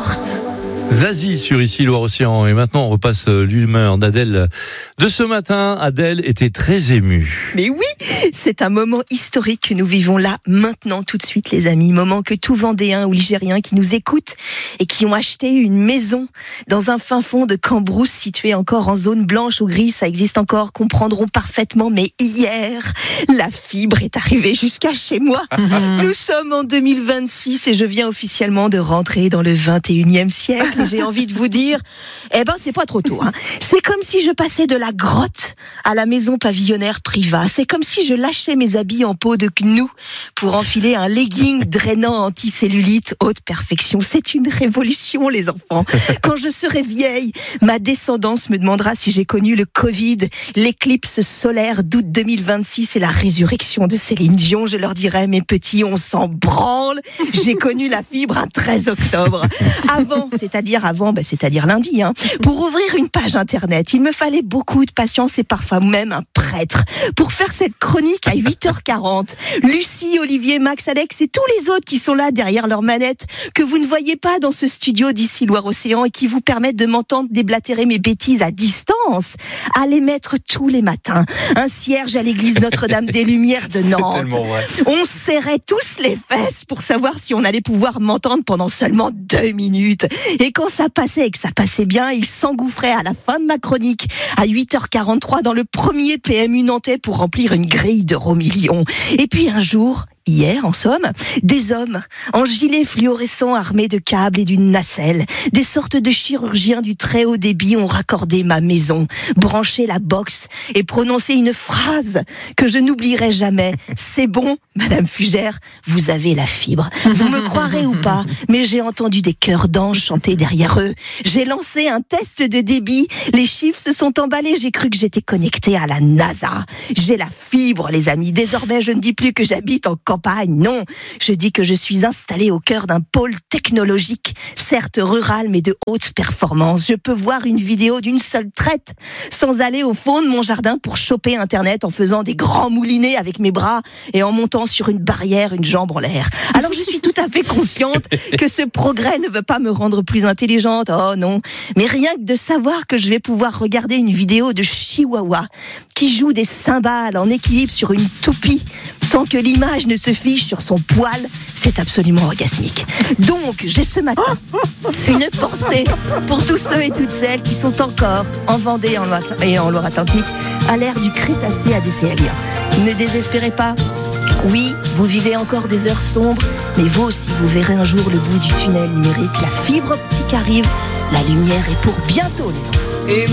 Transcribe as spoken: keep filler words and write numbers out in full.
porte. Zazie sur Ici Loire-Océan. Et maintenant, on repasse l'humeur d'Adèle de ce matin. Adèle était très émue. Mais oui, c'est un moment historique que nous vivons là, maintenant, tout de suite, les amis. Moment que tout Vendéen ou Ligérien qui nous écoutent et qui ont acheté une maison dans un fin fond de Cambrousse, situé encore en zone blanche ou grise, ça existe encore, comprendront parfaitement. Mais hier, la fibre est arrivée jusqu'à chez moi. Nous sommes en deux mille vingt-six et je viens officiellement de rentrer dans le vingt et unième siècle. Et j'ai envie de vous dire, eh ben c'est pas trop tôt. Hein. C'est comme si je passais de la grotte à la maison pavillonnaire Priva. C'est comme si je lâchais mes habits en peau de gnou pour enfiler un legging drainant anti-cellulite haute perfection. C'est une révolution, les enfants. Quand je serai vieille, ma descendance me demandera si j'ai connu le Covid, l'éclipse solaire d'août deux mille vingt-six et la résurrection de Céline Dion. Je leur dirai, mes petits, on s'en branle. J'ai connu la fibre un treize octobre. Avant, c'est-à-dire C'est-à-dire avant, ben c'est-à-dire lundi, hein. Pour ouvrir une page internet, il me fallait beaucoup de patience et parfois même un prêtre. Pour faire cette chronique à huit heures quarante, Lucie, Olivier, Max, Alex et tous les autres qui sont là derrière leur manette, que vous ne voyez pas dans ce studio d'Ici Loire-Océan et qui vous permettent de m'entendre déblatérer mes bêtises à distance, à les mettre tous les matins. Un cierge à l'église Notre-Dame des Lumières de Nantes. On serrait tous les fesses pour savoir si on allait pouvoir m'entendre pendant seulement deux minutes. Et quand ça passait et que ça passait bien, il s'engouffrait à la fin de ma chronique à huit heures quarante-trois dans le premier P M U nantais pour remplir une grille d'euros millions. Et puis un jour, hier en somme, des hommes en gilet fluorescent armés de câbles et d'une nacelle, des sortes de chirurgiens du très haut débit ont raccordé ma maison, branché la box et prononcé une phrase que je n'oublierai jamais. C'est bon, Madame Fugère, vous avez la fibre. Vous me croirez ou pas, mais j'ai entendu des chœurs d'anges chanter derrière eux. J'ai lancé un test de débit, les chiffres se sont emballés, j'ai cru que j'étais connecté à la NASA. J'ai la fibre, les amis. Désormais, je ne dis plus que j'habite en campagne, non. Je dis que je suis installé au cœur d'un pôle technologique, certes rural, mais de haute performance. Je peux voir une vidéo d'une seule traite, sans aller au fond de mon jardin pour choper Internet en faisant des grands moulinets avec mes bras et en montant sur une barrière, une jambe en l'air. Alors je suis tout à fait consciente que ce progrès ne veut pas me rendre plus intelligente, oh non. Mais rien que de savoir que je vais pouvoir regarder une vidéo de Chihuahua qui joue des cymbales en équilibre sur une toupie, sans que l'image ne se fiche sur son poil, c'est absolument orgasmique. Donc, j'ai ce matin une pensée pour tous ceux et toutes celles qui sont encore en Vendée et en Loire-Atlantique à l'ère du Crétacé adécéalien. Ne désespérez pas. Oui, vous vivez encore des heures sombres, mais vous aussi, vous verrez un jour le bout du tunnel numérique. La fibre optique arrive, la lumière est pour bientôt, les enfants.